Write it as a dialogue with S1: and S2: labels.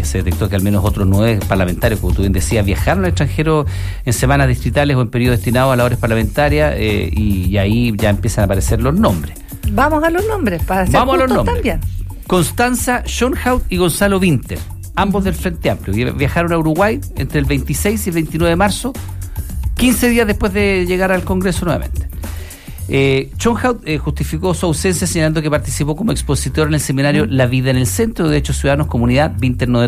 S1: se detectó que al menos otros 9 parlamentarios, como tú bien decías, viajaron al extranjero en semanas distritales o en periodos destinados a labores parlamentarias, y ahí ya empiezan a aparecer los nombres.
S2: Vamos a los nombres, para ser
S1: Vamos a los nombres.
S2: También.
S1: Constanza Schönhaut y Gonzalo Winter, ambos del Frente Amplio, viajaron a Uruguay entre el 26 y el 29 de marzo, 15 días después de llegar al Congreso nuevamente. Schönhaut justificó su ausencia señalando que participó como expositor en el seminario La Vida en el Centro de Derechos Ciudadanos, Comunidad, Winter no